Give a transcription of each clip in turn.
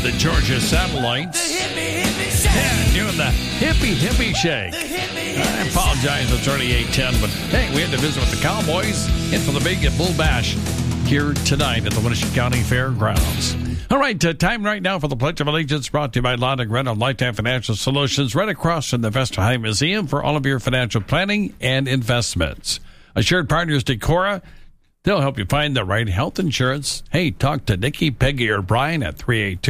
on the Georgia Satellites. Yeah, doing the hippie shake. I apologize, it's already 8:10, but hey, we had to visit with the Cowboys in for the big Bull Bash here tonight at the Winnebago County Fairgrounds. All right, time right now for the Pledge of Allegiance, brought to you by Londa Gren of Lifetime Financial Solutions, right across from the Vesterheim Museum for all of your financial planning and investments. Assured partners Decora, they'll help you find the right health insurance. Hey, talk to Nikki, Peggy, or Brian at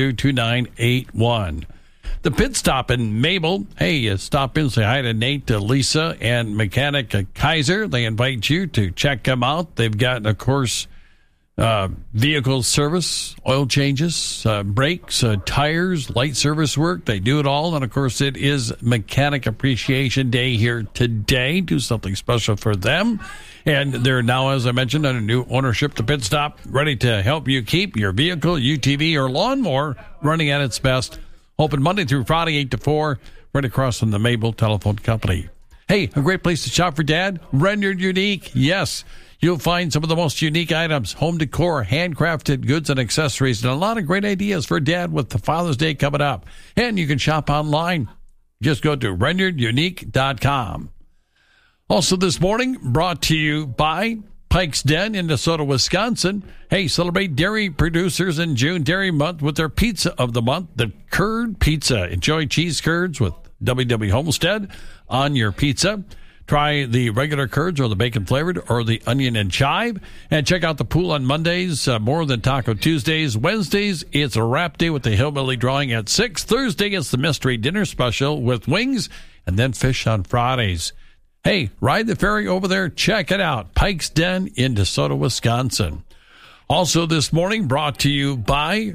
382-2981. The Pit Stop in Mabel. Hey, stop in, say hi to Nate, to Lisa, and Mechanic Kaiser. They invite you to check them out. They've got, of course, vehicle service, oil changes, brakes, tires, light service work. They do it all. And, of course, it is Mechanic Appreciation Day here today. Do something special for them. And they're now, as I mentioned, under new ownership, the Pit Stop, ready to help you keep your vehicle, UTV, or lawnmower running at its best. Open Monday through Friday, 8 to 4, right across from the Mabel Telephone Company. Hey, a great place to shop for Dad? Rendered Unique. Yes, you'll find some of the most unique items, home decor, handcrafted goods and accessories, and a lot of great ideas for Dad with the Father's Day coming up. And you can shop online. Just go to renderedunique.com. Also this morning, brought to you by Pike's Den in DeSoto, Wisconsin. Hey, celebrate dairy producers in June Dairy Month with their pizza of the month, the Curd Pizza. Enjoy cheese curds with WW Homestead on your pizza. Try the regular curds or the bacon flavored or the onion and chive. And check out the pool on Mondays, more than Taco Tuesdays. Wednesdays, it's a wrap day with the Hillbilly Drawing at 6. Thursday, it's the Mystery Dinner Special with wings and then fish on Fridays. Hey, ride the ferry over there. Check it out. Pike's Den in DeSoto, Wisconsin. Also this morning, brought to you by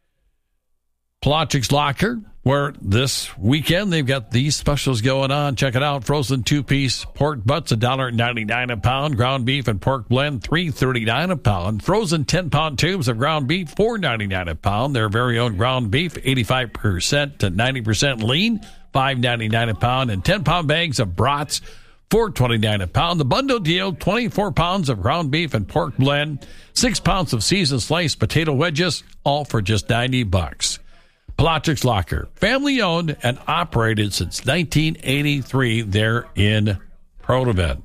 Pelagics Locker, where this weekend they've got these specials going on. Check it out. Frozen 2-piece pork butts, $1.99 a pound. Ground beef and pork blend, $3.39 a pound. Frozen 10-pound tubes of ground beef, $4.99 a pound. Their very own ground beef, 85% to 90% lean, $5.99 a pound. And 10-pound bags of brats, $4.29 a pound. The bundle deal, 24 pounds of ground beef and pork blend, 6 pounds of seasoned sliced potato wedges, all for just $90. Pelagics Locker, family owned and operated since 1983 there in Protovet.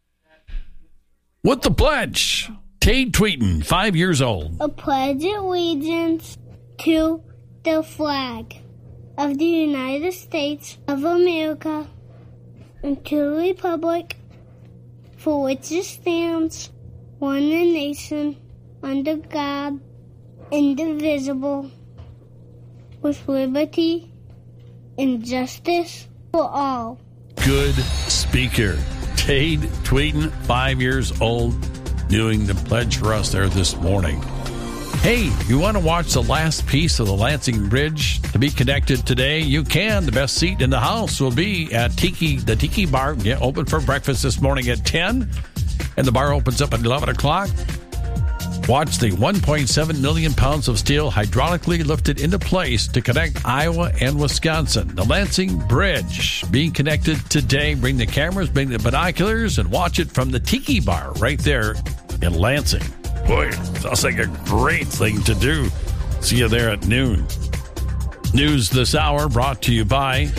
With the pledge, Tade Tweeton, 5 years old. A pledge allegiance to the flag of the United States of America and to the republic for which it stands, one nation, under God, indivisible, with liberty and justice for all. Good speaker. Tade Tweeton, 5 years old, doing the pledge for us there this morning. Hey, you want to watch the last piece of the Lansing Bridge to be connected today? You can. The best seat in the house will be at the Tiki Bar. Yeah, open for breakfast this morning at 10, and the bar opens up at 11 o'clock. Watch the 1.7 million pounds of steel hydraulically lifted into place to connect Iowa and Wisconsin. The Lansing Bridge being connected today. Bring the cameras, bring the binoculars, and watch it from the Tiki Bar right there in Lansing. Boy, sounds like a great thing to do. See you there at noon. News this hour brought to you by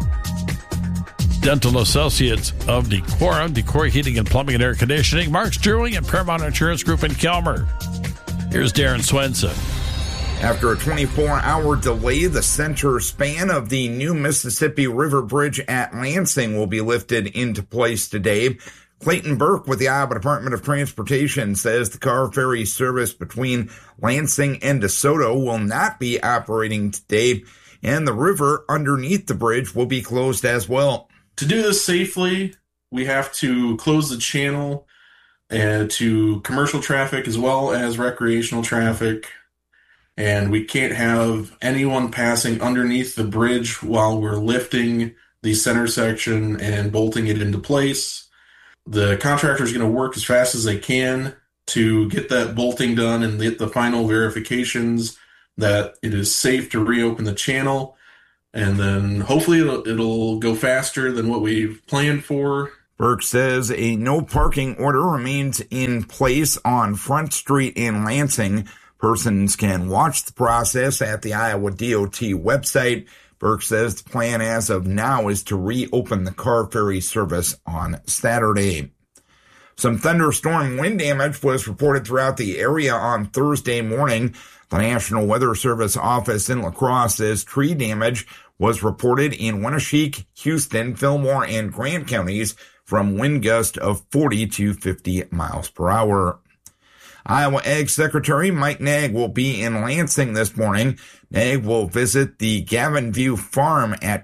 Dental Associates of Decora Heating and Plumbing and Air Conditioning, Mark's Jewelry, and Paramount Insurance Group in Kelmer. Here's Darren Swenson. After a 24-hour delay, the center span of the new Mississippi River Bridge at Lansing will be lifted into place today. Clayton Burke with the Iowa Department of Transportation says the car ferry service between Lansing and DeSoto will not be operating today, and the river underneath the bridge will be closed as well. To do this safely, we have to close the channel to commercial traffic as well as recreational traffic, and we can't have anyone passing underneath the bridge while we're lifting the center section and bolting it into place. The contractor is going to work as fast as they can to get that bolting done and get the final verifications that it is safe to reopen the channel. And then hopefully it'll go faster than what we've planned for. Burke says a no parking order remains in place on Front Street in Lansing. Persons can watch the process at the Iowa DOT website. Burke says the plan as of now is to reopen the car ferry service on Saturday. Some thunderstorm wind damage was reported throughout the area on Thursday morning. The National Weather Service office in La Crosse says tree damage was reported in Wenatchee, Houston, Fillmore, and Grant counties from wind gusts of 40 to 50 miles per hour. Iowa Ag Secretary Mike Naig will be in Lansing this morning. Naig will visit the Gavin View Farm at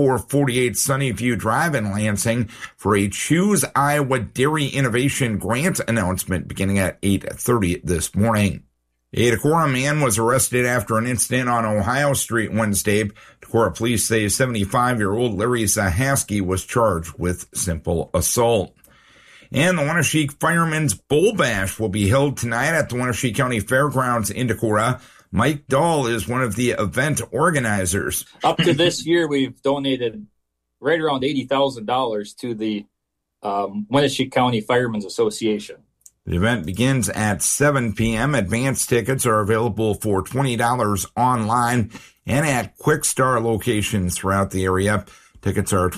2448 Sunnyview Drive in Lansing for a Choose Iowa Dairy Innovation Grant announcement beginning at 8:30 this morning. A Decorah man was arrested after an incident on Ohio Street Wednesday. Decorah police say 75-year-old Larry Zahaski was charged with simple assault. And the Wenatchee Firemen's Bull Bash will be held tonight at the Wenatchee County Fairgrounds in Decorah. Mike Dahl is one of the event organizers. Up to this year, we've donated right around $80,000 to the Wenatchee County Firemen's Association. The event begins at 7 p.m. Advance tickets are available for $20 online and at Quick Star locations throughout the area. Tickets are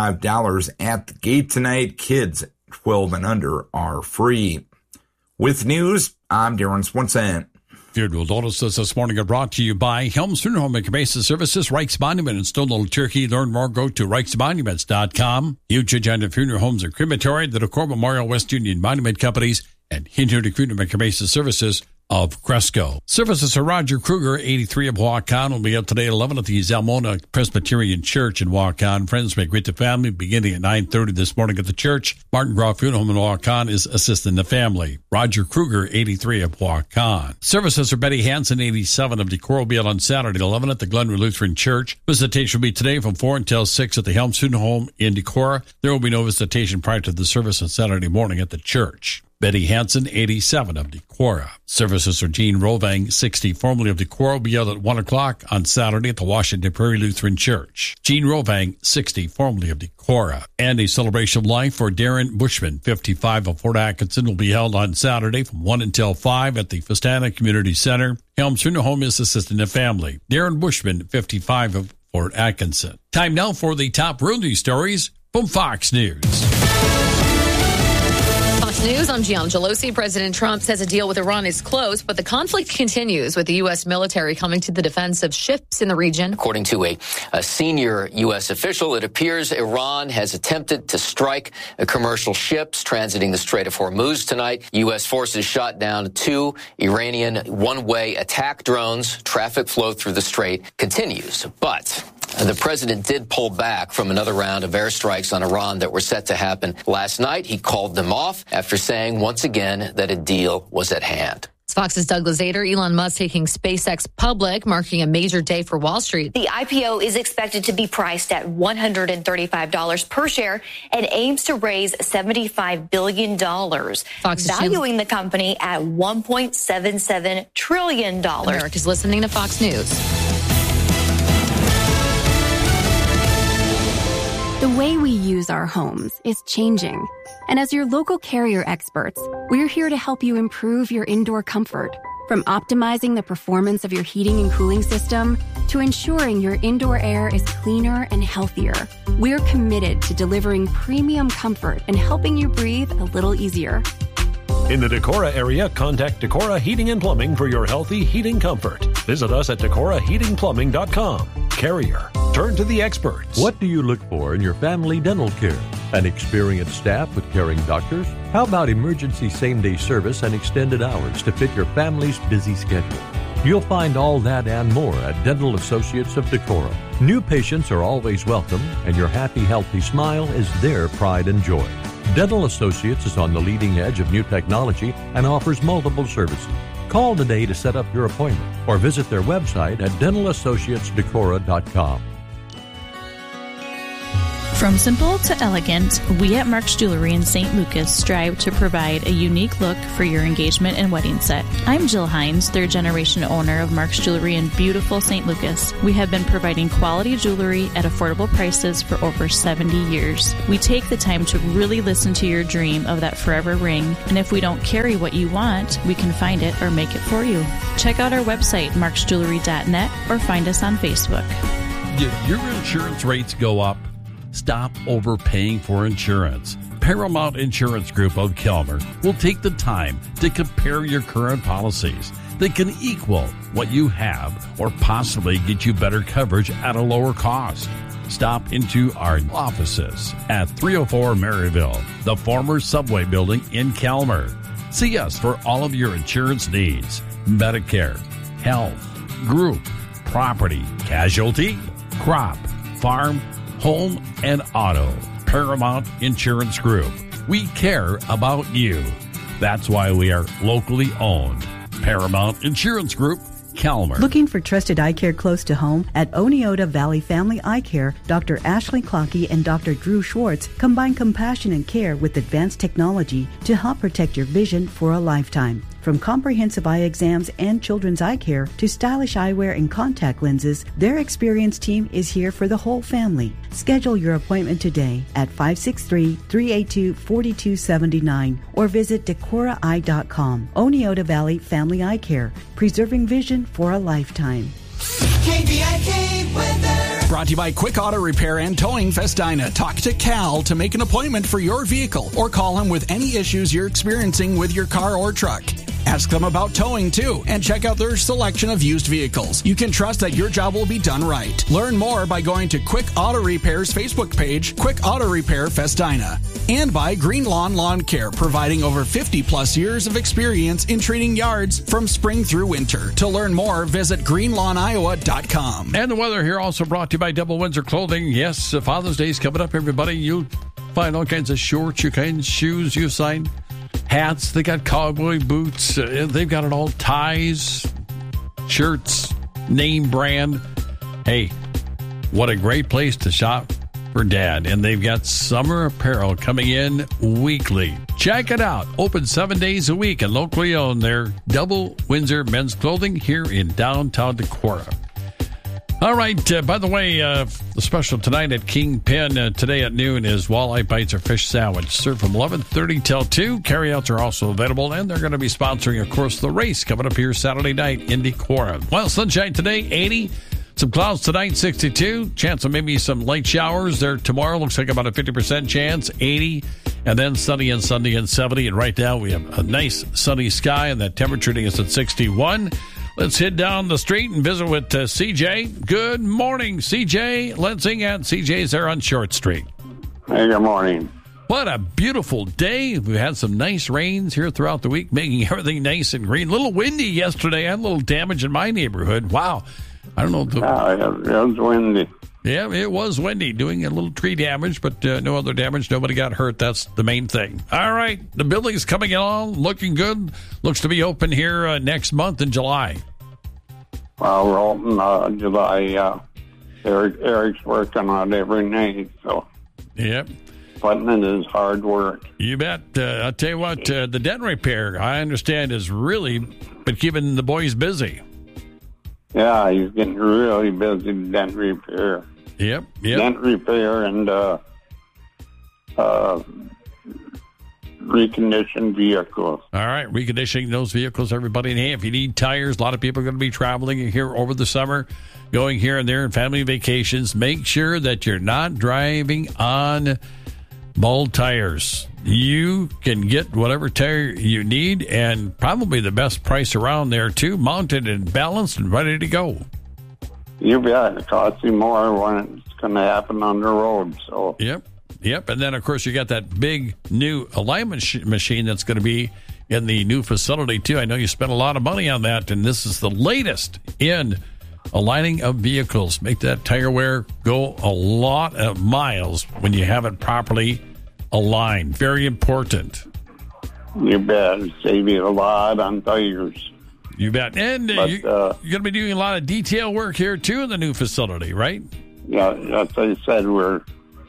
$25 at the gate tonight. Kids 12 and under are free. With news, I'm Darren Swenson. Funeral notices this morning are brought to you by Helms Funeral Home and Cremation Services, Reichs Monument in Stone Little Turkey. Learn more, go to ReichsMonuments.com. Huge Agenda Funeral Homes and Crematory, the Decorah Memorial West Union Monument Companies, and Hinton Funeral and Cremation Services of Cresco. Services of Roger Kruger, 83 of Waukon, will be up today at 11 at the Zalmona Presbyterian Church in Waukon. Friends may greet the family beginning at 9:30 this morning at the church. Martin Groff Funeral Home in Waukon is assisting the family. Roger Kruger, 83 of Waukon. Services for Betty Hansen, 87 of Decorah, will be out on Saturday at 11 at the Glenwood Lutheran Church. Visitation will be today from 4 until 6 at the Helms Funeral Home in Decorah. There will be no visitation prior to the service on Saturday morning at the church. Betty Hansen, 87 of Decorah. Services for Gene Rovang, 60, formerly of Decorah, will be out at 1 o'clock on Saturday at the Washington Prairie Lutheran Church. Gene Rovang, 60, formerly of Decorah. And a celebration of life for Darren Bushman, 55 of Fort Atkinson, will be held on Saturday from 1 until 5 at the Festana Community Center. Helms Funeral Home is assisting the family. Darren Bushman, 55 of Fort Atkinson. Time now for the top real news stories from Fox News. News, I'm Gian Gelosi. President Trump says a deal with Iran is close, but the conflict continues with the U.S. military coming to the defense of ships in the region. According to a senior U.S. official, it appears Iran has attempted to strike commercial ships transiting the Strait of Hormuz tonight. U.S. forces shot down 2 Iranian one-way attack drones. Traffic flow through the strait continues, but the president did pull back from another round of airstrikes on Iran that were set to happen last night. He called them off after saying once again that a deal was at hand. Fox's Douglas Ader. Elon Musk taking SpaceX public, marking a major day for Wall Street. The IPO is expected to be priced at $135 per share and aims to raise $75 billion, valuing the company at $1.77 trillion. America's listening to Fox News. The way we use our homes is changing. And as your local Carrier experts, we're here to help you improve your indoor comfort. From optimizing the performance of your heating and cooling system to ensuring your indoor air is cleaner and healthier, we're committed to delivering premium comfort and helping you breathe a little easier. In the Decorah area, contact Decorah Heating and Plumbing for your healthy heating comfort. Visit us at DecorahHeatingPlumbing.com. Carrier. Turn to the experts. What do you look for in your family dental care? An experienced staff with caring doctors? How about emergency same-day service and extended hours to fit your family's busy schedule? You'll find all that and more at Dental Associates of Decorah. New patients are always welcome, and your happy, healthy smile is their pride and joy. Dental Associates is on the leading edge of new technology and offers multiple services. Call today to set up your appointment or visit their website at DentalAssociatesDecorah.com. From simple to elegant, we at Mark's Jewelry in St. Lucas strive to provide a unique look for your engagement and wedding set. I'm Jill Hines, third-generation owner of Mark's Jewelry in beautiful St. Lucas. We have been providing quality jewelry at affordable prices for over 70 years. We take the time to really listen to your dream of that forever ring, and if we don't carry what you want, we can find it or make it for you. Check out our website, marksjewelry.net, or find us on Facebook. Your insurance rates go up. Stop overpaying for insurance. Paramount Insurance Group of Kelmer will take the time to compare your current policies. They can equal what you have or possibly get you better coverage at a lower cost. Stop into our offices at 304 Maryville, the former Subway building in Kelmer. See us for all of your insurance needs. Medicare, health, group, property, casualty, crop, farm, home, and auto. Paramount Insurance Group. We care about you. That's why we are locally owned. Paramount Insurance Group, Kelmer. Looking for trusted eye care close to home? At Oneota Valley Family Eye Care, Dr. Ashley Clockey and Dr. Drew Schwartz combine compassion and care with advanced technology to help protect your vision for a lifetime. From comprehensive eye exams and children's eye care to stylish eyewear and contact lenses, their experienced team is here for the whole family. Schedule your appointment today at 563-382-4279 or visit DecoraEye.com. Oneota Valley Family Eye Care, preserving vision for a lifetime. KVIK weather. Brought to you by Quick Auto Repair and Towing Festina. Talk to Cal to make an appointment for your vehicle or call him with any issues you're experiencing with your car or truck. Ask them about towing, too, and check out their selection of used vehicles. You can trust that your job will be done right. Learn more by going to Quick Auto Repair's Facebook page, Quick Auto Repair Festina. And by Green Lawn Lawn Care, providing over 50-plus years of experience in treating yards from spring through winter. To learn more, visit greenlawnoiowa.com. And the weather here also brought to you by Double Windsor Clothing. Yes, Father's Day is coming up, everybody. You'll find all kinds of shorts, your kinds of shoes, you find hats, they got cowboy boots, they've got it all, ties, shirts, name brand. Hey, what a great place to shop for Dad. And they've got summer apparel coming in weekly. Check it out. Open 7 days a week and locally owned. Their Double Windsor Men's Clothing here in downtown Decorah. All right. By the way, the special tonight at Kingpin today at noon is walleye bites or fish sandwich. Served from 11:30 till 2. Carryouts are also available, and they're going to be sponsoring, of course, the race coming up here Saturday night in Decorah. Well, sunshine today, 80. Some clouds tonight, 62. Chance of maybe some late showers there tomorrow. Looks like about a 50% chance, 80. And then sunny and Sunday and 70. And right now we have a nice sunny sky, and that temperature reading is at 61. Let's head down the street and visit with CJ. Good morning, CJ Lensing at CJ's there on Short Street. Hey, good morning. What a beautiful day. We've had some nice rains here throughout the week, making everything nice and green. A little windy yesterday. I had a little damage in my neighborhood. Wow. I don't know. It was windy. Yeah, it was windy, doing a little tree damage, but no other damage. Nobody got hurt. That's the main thing. All right, the building's coming along, looking good. Looks to be open here next month in July. Well, we're open July. Eric's working on it every night, so. Yep. Putting in his hard work. You bet. I'll tell you what, the dent repair, I understand, is really been keeping the boys busy. Yeah, he's getting really busy with dent repair. Yep. Dent repair and reconditioned vehicles. All right, reconditioning those vehicles, everybody. And hey, if you need tires, a lot of people are going to be traveling here over the summer, going here and there on family vacations. Make sure that you're not driving on bald tires. You can get whatever tire you need, and probably the best price around there, too, mounted and balanced and ready to go. You bet. It costs you more when it's going to happen on the road. So. Yep. And then, of course, you got that big new alignment machine that's going to be in the new facility, too. I know you spent a lot of money on that, and this is the latest in aligning of vehicles. Make that tire wear go a lot of miles when you have it properly aligned. Very important. You bet. Save you a lot on tires. You bet. And you're going to be doing a lot of detail work here, too, in the new facility, right? Yeah, as I said, we're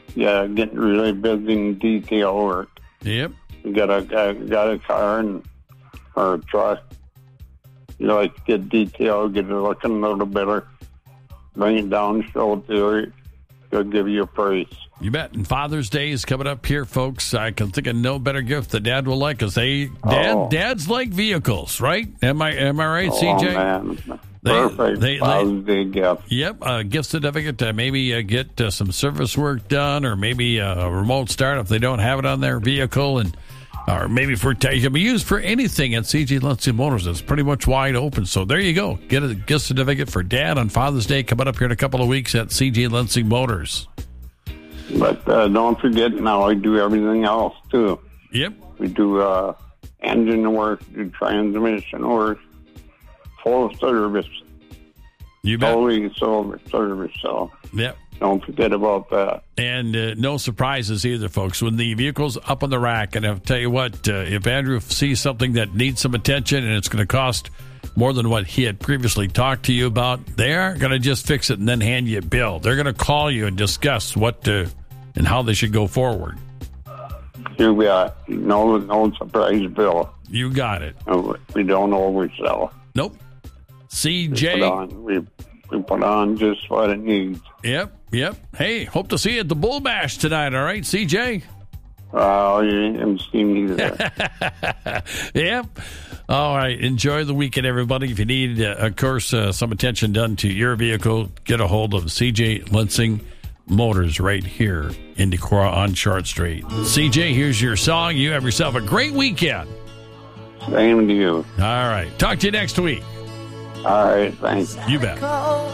getting really busy in detail work. Yep. You got a car or a truck. You like to get detail, get it looking a little better. Bring it down, show it to her. They'll give you a price. You bet. And Father's Day is coming up here, folks. I can think of no better gift that Dad will like, because dads like vehicles, right? Am I right, CJ? Man. Perfect. Father's Day gift. Yep. A gift certificate to maybe get some service work done, or maybe a remote start if they don't have it on their vehicle, or maybe it can be used for anything at CJ Lansing Motors. It's pretty much wide open. So there you go. Get a gift certificate for Dad on Father's Day coming up here in a couple of weeks at CJ Lansing Motors. But don't forget, now I do everything else, too. Yep. We do engine work, do transmission work, full service. You bet. Totally service, so yep. Don't forget about that. And no surprises either, folks. When the vehicle's up on the rack, and I'll tell you what, if Andrew sees something that needs some attention and it's going to cost more than what he had previously talked to you about, they aren't going to just fix it and then hand you a bill. They're going to call you and discuss what and how they should go forward. You got no surprise bill. You got it. We don't oversell. Nope. CJ. We put on just what it needs. Yep. Hey, hope to see you at the Bull Bash tonight, all right, CJ? You haven't seen me there. Yep. All right. Enjoy the weekend, everybody. If you need, of course, some attention done to your vehicle, get a hold of CJ Lansing Motors right here in Decorah on Short Street. CJ, here's your song. You have yourself a great weekend. Same to you. All right. Talk to you next week. All right. Thanks. You bet.